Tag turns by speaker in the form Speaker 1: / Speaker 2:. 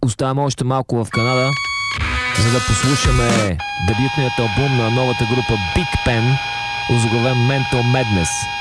Speaker 1: оставаме още малко в Канада, за да послушаме дебютният албум на новата група Big Pen, озаглавен Mental Madness.